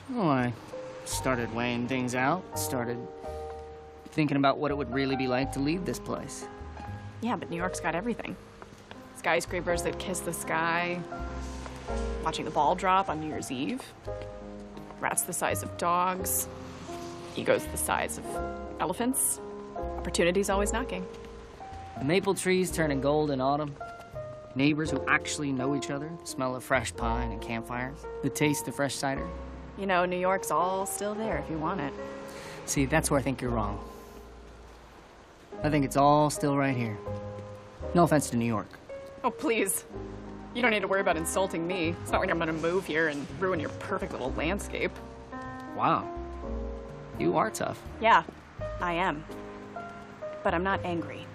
Oh, I started weighing things out, started thinking about what it would really be like to leave this place. Yeah, but New York's got everything. Skyscrapers that kiss the sky, watching the ball drop on New Year's Eve, rats the size of dogs, egos the size of elephants. Opportunity's always knocking. The maple trees turning gold in autumn. Neighbors who actually know each other, the smell of fresh pine and campfires, the taste of fresh cider. You know, New York's all still there if you want it. See, that's where I think you're wrong. I think it's all still right here. No offense to New York. Oh, please. You don't need to worry about insulting me. It's not like I'm gonna move here and ruin your perfect little landscape. Wow. You are tough. Yeah, I am. But I'm not angry.